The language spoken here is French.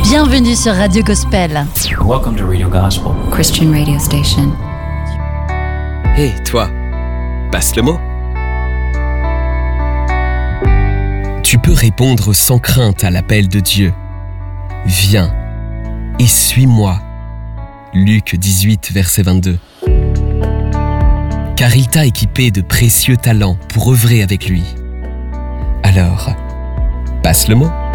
Bienvenue sur Radio Gospel. Welcome to Radio Gospel, Christian radio station. Hé, toi, passe le mot. Tu peux répondre sans crainte à l'appel de Dieu. Viens et suis-moi. Luc 18, verset 22. Car il t'a équipé de précieux talents pour œuvrer avec lui. Alors, passe le mot.